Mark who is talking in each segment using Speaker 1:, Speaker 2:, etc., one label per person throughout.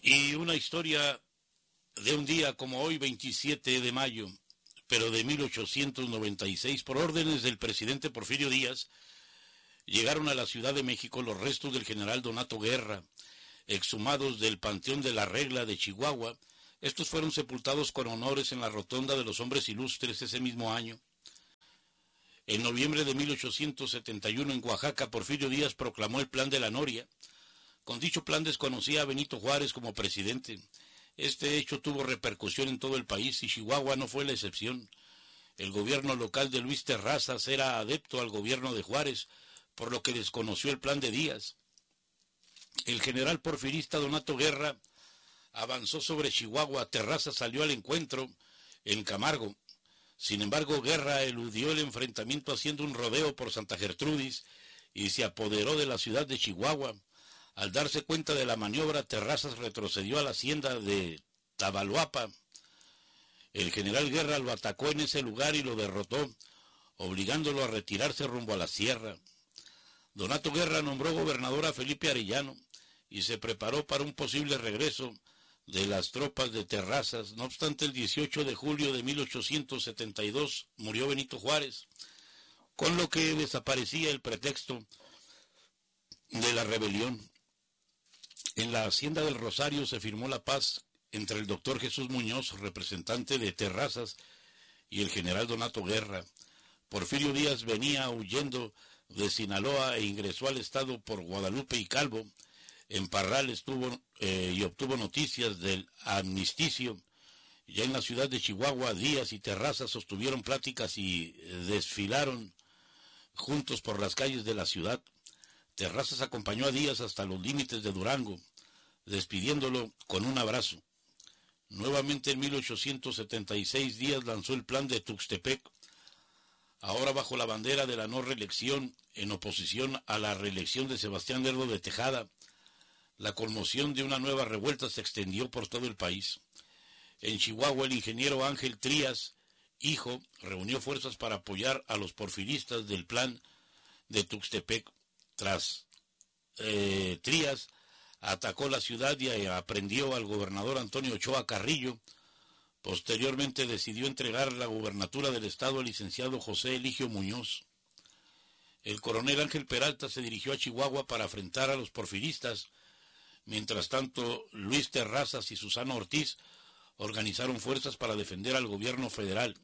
Speaker 1: Y una historia de un día como hoy, 27 de mayo, pero de 1896, por órdenes del presidente Porfirio Díaz, llegaron a la Ciudad de México los restos del general Donato Guerra, exhumados del Panteón de la Regla de Chihuahua. Estos fueron sepultados con honores en la Rotonda de los Hombres Ilustres ese mismo año. En noviembre de 1871, en Oaxaca, Porfirio Díaz proclamó el Plan de la Noria. Con dicho plan desconocía a Benito Juárez como presidente. Este hecho tuvo repercusión en todo el país y Chihuahua no fue la excepción. El gobierno local de Luis Terrazas era adepto al gobierno de Juárez, por lo que desconoció el plan de Díaz. El general porfirista Donato Guerra avanzó sobre Chihuahua. Terrazas salió al encuentro en Camargo. Sin embargo, Guerra eludió el enfrentamiento haciendo un rodeo por Santa Gertrudis y se apoderó de la ciudad de Chihuahua. Al darse cuenta de la maniobra, Terrazas retrocedió a la hacienda de Tabaloapa. El general Guerra lo atacó en ese lugar y lo derrotó, obligándolo a retirarse rumbo a la sierra. Donato Guerra nombró gobernador a Felipe Arellano y se preparó para un posible regreso de las tropas de Terrazas. No obstante, el 18 de julio de 1872 murió Benito Juárez, con lo que desaparecía el pretexto de la rebelión. En la hacienda del Rosario se firmó la paz entre el doctor Jesús Muñoz, representante de Terrazas, y el general Donato Guerra. Porfirio Díaz venía huyendo de Sinaloa e ingresó al estado por Guadalupe y Calvo. En Parral estuvo y obtuvo noticias del amnisticio. Ya en la ciudad de Chihuahua, Díaz y Terrazas sostuvieron pláticas y desfilaron juntos por las calles de la ciudad. Terrazas acompañó a Díaz hasta los límites de Durango, despidiéndolo con un abrazo. Nuevamente en 1876 Díaz lanzó el plan de Tuxtepec, ahora bajo la bandera de la no reelección, en oposición a la reelección de Sebastián Lerdo de Tejada. La conmoción de una nueva revuelta se extendió por todo el país. En Chihuahua, el ingeniero Ángel Trías, hijo, reunió fuerzas para apoyar a los porfiristas del plan de Tuxtepec. Tras Trías atacó la ciudad y aprendió al gobernador Antonio Ochoa Carrillo. Posteriormente decidió entregar la gubernatura del estado al licenciado José Eligio Muñoz. El coronel Ángel Peralta se dirigió a Chihuahua para enfrentar a los porfiristas. Mientras tanto, Luis Terrazas y Susana Ortiz organizaron fuerzas para defender al gobierno federal.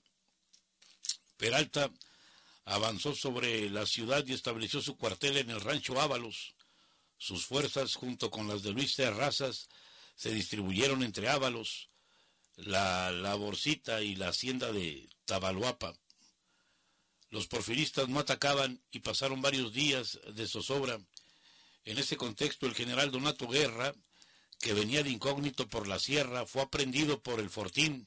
Speaker 1: Peralta avanzó sobre la ciudad y estableció su cuartel en el rancho Ábalos. Sus fuerzas, junto con las de Luis Terrazas, se distribuyeron entre Ábalos, la Laborcita y la hacienda de Tabaloapa. Los porfiristas no atacaban y pasaron varios días de zozobra. En ese contexto, el general Donato Guerra, que venía de incógnito por la sierra, fue aprehendido por el Fortín.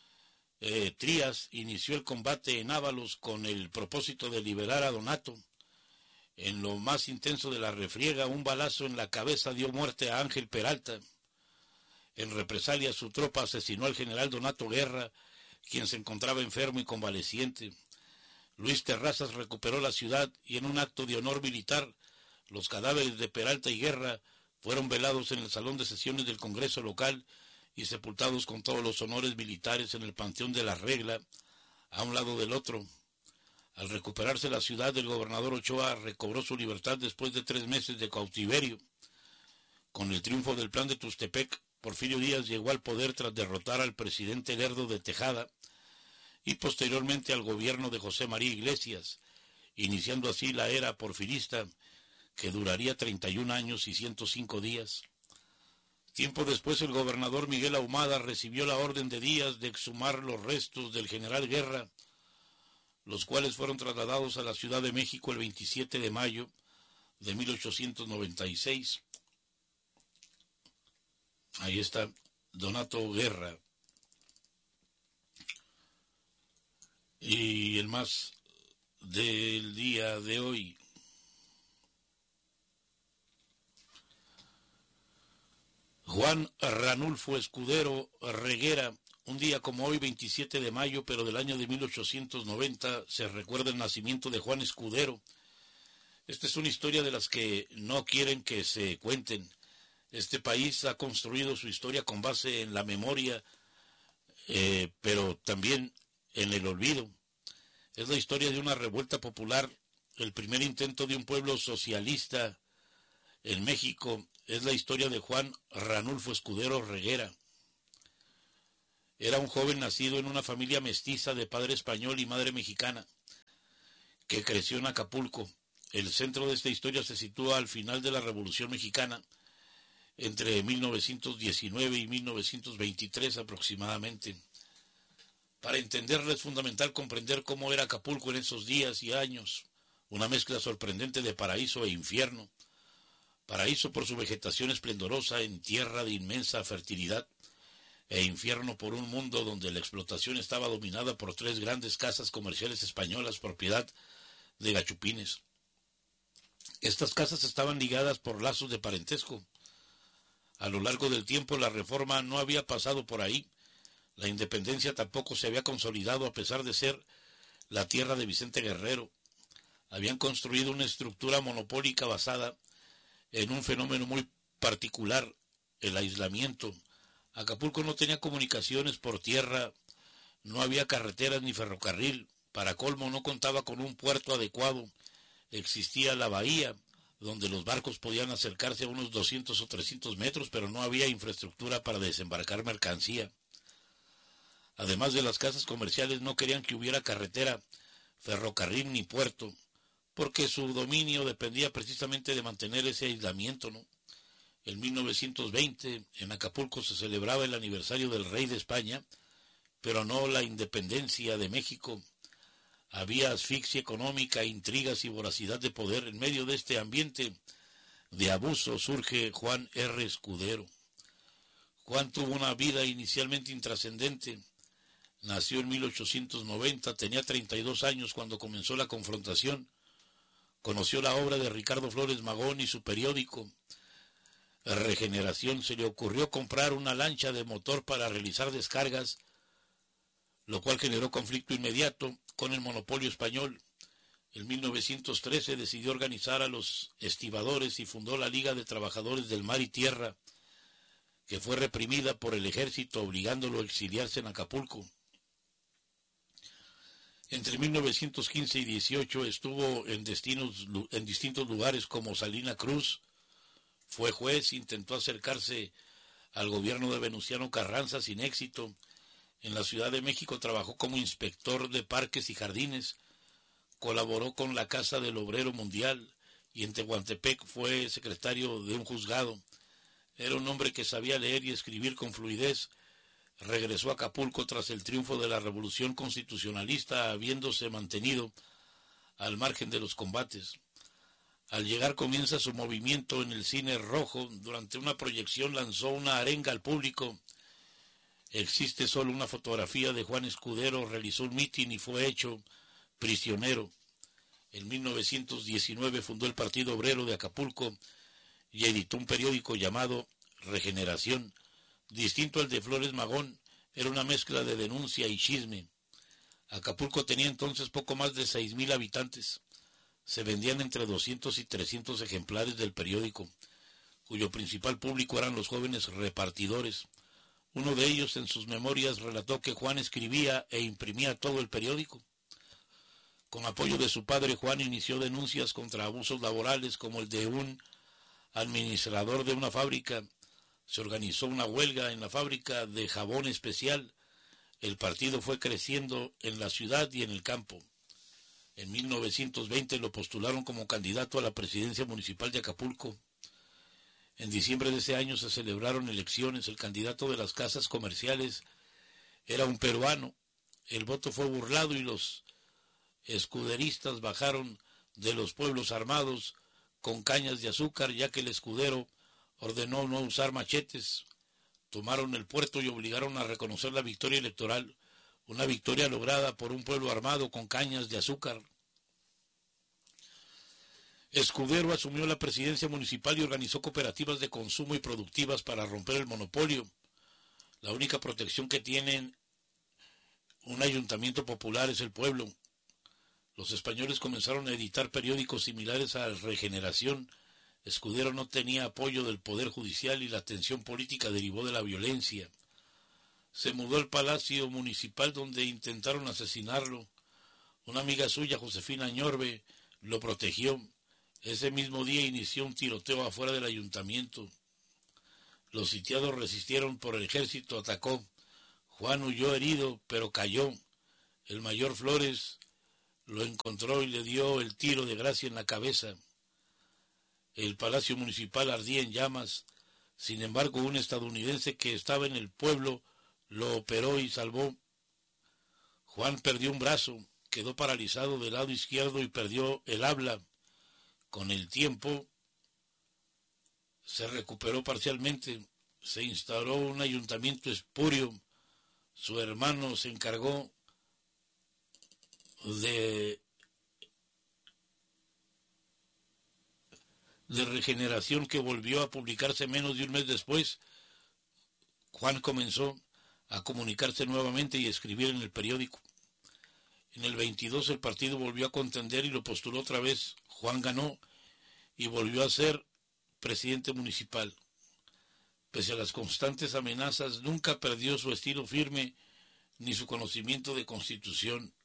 Speaker 1: Trías inició el combate en Ábalos con el propósito de liberar a Donato. En lo más intenso de la refriega, un balazo en la cabeza dio muerte a Ángel Peralta. En represalia, su tropa asesinó al general Donato Guerra, quien se encontraba enfermo y convaleciente. Luis Terrazas recuperó la ciudad y en un acto de honor militar, los cadáveres de Peralta y Guerra fueron velados en el salón de sesiones del Congreso local y sepultados con todos los honores militares en el Panteón de la Regla, a un lado del otro. Al recuperarse la ciudad, el gobernador Ochoa recobró su libertad después de 3 meses de cautiverio. Con el triunfo del plan de Tuxtepec, Porfirio Díaz llegó al poder tras derrotar al presidente Lerdo de Tejada y posteriormente al gobierno de José María Iglesias, iniciando así la era porfirista, que duraría 31 años y 105 días. Tiempo después, el gobernador Miguel Ahumada recibió la orden de Díaz de exhumar los restos del general Guerra, los cuales fueron trasladados a la Ciudad de México el 27 de mayo de 1896. Ahí está Donato Guerra. Y el más del día de hoy. Juan Ranulfo Escudero Reguera, un día como hoy, 27 de mayo, pero del año de 1890, se recuerda el nacimiento de Juan Escudero. Esta es una historia de las que no quieren que se cuenten. Este país ha construido su historia con base en la memoria, pero también en el olvido. Es la historia de una revuelta popular, el primer intento de un pueblo socialista en México. Es la historia de Juan Ranulfo Escudero Reguera. Era un joven nacido en una familia mestiza de padre español y madre mexicana, que creció en Acapulco. El centro de esta historia se sitúa al final de la Revolución Mexicana, entre 1919 y 1923 aproximadamente. Para entenderla es fundamental comprender cómo era Acapulco en esos días y años, una mezcla sorprendente de paraíso e infierno. Paraíso por su vegetación esplendorosa en tierra de inmensa fertilidad, e infierno por un mundo donde la explotación estaba dominada por 3 grandes casas comerciales españolas propiedad de gachupines. Estas casas estaban ligadas por lazos de parentesco. A lo largo del tiempo la reforma no había pasado por ahí. La independencia tampoco se había consolidado a pesar de ser la tierra de Vicente Guerrero. Habían construido una estructura monopólica basada en un fenómeno muy particular, el aislamiento. Acapulco no tenía comunicaciones por tierra, no había carreteras ni ferrocarril. Para colmo, no contaba con un puerto adecuado. Existía la bahía, donde los barcos podían acercarse a unos 200 o 300 metros, pero no había infraestructura para desembarcar mercancía. Además de las casas comerciales, no querían que hubiera carretera, ferrocarril ni puerto, porque su dominio dependía precisamente de mantener ese aislamiento, ¿no? En 1920, en Acapulco se celebraba el aniversario del rey de España, pero no la independencia de México. Había asfixia económica, intrigas y voracidad de poder. En medio de este ambiente de abuso surge Juan R. Escudero. Juan tuvo una vida inicialmente intrascendente. Nació en 1890, tenía 32 años cuando comenzó la confrontación. Conoció la obra de Ricardo Flores Magón y su periódico Regeneración. Se le ocurrió comprar una lancha de motor para realizar descargas, lo cual generó conflicto inmediato con el monopolio español. En 1913 decidió organizar a los estibadores y fundó la Liga de Trabajadores del Mar y Tierra, que fue reprimida por el ejército, obligándolo a exiliarse en Acapulco. Entre 1915 y 18 estuvo en distintos lugares como Salina Cruz. Fue juez, intentó acercarse al gobierno de Venustiano Carranza sin éxito. En la Ciudad de México trabajó como inspector de parques y jardines. Colaboró con la Casa del Obrero Mundial y en Tehuantepec fue secretario de un juzgado. Era un hombre que sabía leer y escribir con fluidez. Regresó a Acapulco tras el triunfo de la Revolución Constitucionalista, habiéndose mantenido al margen de los combates. Al llegar comienza su movimiento en el Cine Rojo. Durante una proyección lanzó una arenga al público. Existe solo una fotografía de Juan Escudero. Realizó un mitin y fue hecho prisionero. En 1919 fundó el Partido Obrero de Acapulco y editó un periódico llamado Regeneración. Distinto al de Flores Magón, era una mezcla de denuncia y chisme. Acapulco tenía entonces poco más de 6,000 habitantes. Se vendían entre 200 y 300 ejemplares del periódico, cuyo principal público eran los jóvenes repartidores. Uno de ellos en sus memorias relató que Juan escribía e imprimía todo el periódico. Con apoyo de su padre, Juan inició denuncias contra abusos laborales como el de un administrador de una fábrica. Se organizó una huelga en la fábrica de jabón especial. El partido fue creciendo en la ciudad y en el campo. En 1920 lo postularon como candidato a la presidencia municipal de Acapulco. En diciembre de ese año se celebraron elecciones. El candidato de las casas comerciales era un peruano. El voto fue burlado y los escuderistas bajaron de los pueblos armados con cañas de azúcar, ya que el escudero ordenó no usar machetes. Tomaron el puerto y obligaron a reconocer la victoria electoral, una victoria lograda por un pueblo armado con cañas de azúcar. Escudero asumió la presidencia municipal y organizó cooperativas de consumo y productivas para romper el monopolio. La única protección que tienen un ayuntamiento popular es el pueblo. Los españoles comenzaron a editar periódicos similares a Regeneración. Escudero no tenía apoyo del Poder Judicial y la tensión política derivó de la violencia. Se mudó al Palacio Municipal donde intentaron asesinarlo. Una amiga suya, Josefina Ñorbe, lo protegió. Ese mismo día inició un tiroteo afuera del ayuntamiento. Los sitiados resistieron, pero el ejército atacó. Juan huyó herido, pero cayó. El mayor Flores lo encontró y le dio el tiro de gracia en la cabeza. El Palacio Municipal ardía en llamas. Sin embargo, un estadounidense que estaba en el pueblo lo operó y salvó. Juan perdió un brazo, quedó paralizado del lado izquierdo y perdió el habla. Con el tiempo se recuperó parcialmente. Se instauró un ayuntamiento espurio. Su hermano se encargó de regeneración que volvió a publicarse menos de un mes después. Juan comenzó a comunicarse nuevamente y a escribir en el periódico. En el 22 el partido volvió a contender y lo postuló otra vez. Juan ganó y volvió a ser presidente municipal. Pese a las constantes amenazas, nunca perdió su estilo firme ni su conocimiento de constitución.